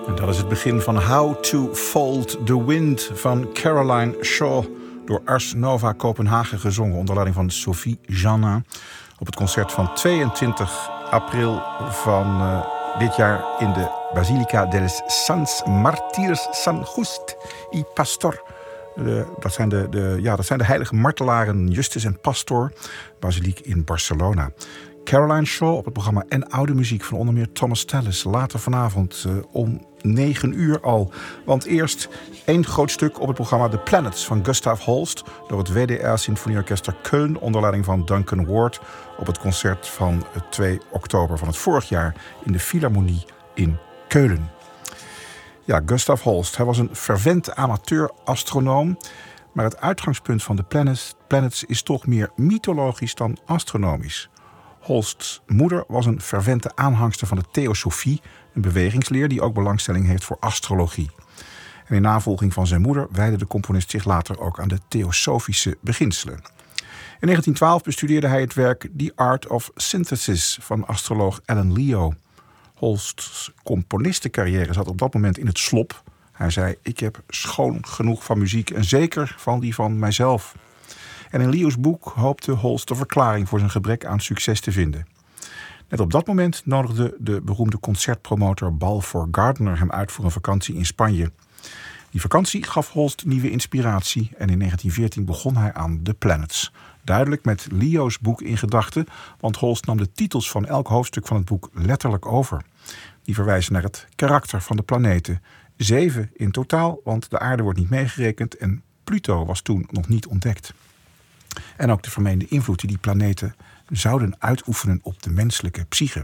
Dat is het begin van How to Fold the Wind van Caroline Shaw, door Ars Nova Kopenhagen gezongen onder leiding van Sophie Janin op het concert van 22 april van dit jaar in de Basilica dels Sants Martirs San Just y Pastor. Dat zijn de heilige martelaren Justus en Pastor, basiliek in Barcelona. Caroline Shaw op het programma en oude muziek van onder meer Thomas Tallis. Later vanavond om 9 uur al. Want eerst één groot stuk op het programma The Planets van Gustav Holst door het WDR Symfonieorkester Köln onder leiding van Duncan Ward op het concert van 2 oktober van het vorig jaar in de Philharmonie in Keulen. Ja, Gustav Holst. Hij was een fervent amateur-astronoom, maar het uitgangspunt van The Planets is toch meer mythologisch dan astronomisch. Holsts moeder was een fervente aanhangster van de theosofie, een bewegingsleer die ook belangstelling heeft voor astrologie. En in navolging van zijn moeder wijdde de componist zich later ook aan de theosofische beginselen. In 1912 bestudeerde hij het werk The Art of Synthesis van astroloog Alan Leo. Holsts componistencarrière zat op dat moment in het slop. Hij zei: ik heb schoon genoeg van muziek en zeker van die van mijzelf. En in Leo's boek hoopte Holst de verklaring voor zijn gebrek aan succes te vinden. Net op dat moment nodigde de beroemde concertpromotor Balfour Gardner hem uit voor een vakantie in Spanje. Die vakantie gaf Holst nieuwe inspiratie en in 1914 begon hij aan The Planets. Duidelijk met Leo's boek in gedachten, want Holst nam de titels van elk hoofdstuk van het boek letterlijk over. Die verwijzen naar het karakter van de planeten. 7 in totaal, want de aarde wordt niet meegerekend en Pluto was toen nog niet ontdekt. En ook de vermeende invloed die planeten zouden uitoefenen op de menselijke psyche.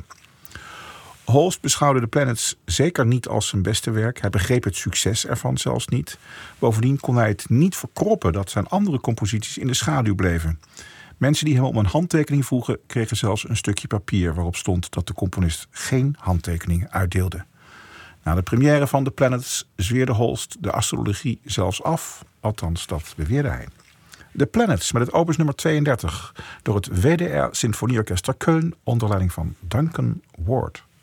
Holst beschouwde The Planets zeker niet als zijn beste werk. Hij begreep het succes ervan zelfs niet. Bovendien kon hij het niet verkroppen dat zijn andere composities in de schaduw bleven. Mensen die hem om een handtekening vroegen, kregen zelfs een stukje papier waarop stond dat de componist geen handtekeningen uitdeelde. Na de première van The Planets zweerde Holst de astrologie zelfs af. Althans, dat beweerde hij. The Planets met het opus nummer 32 door het WDR Symfonieorkester Köln onder leiding van Duncan Ward.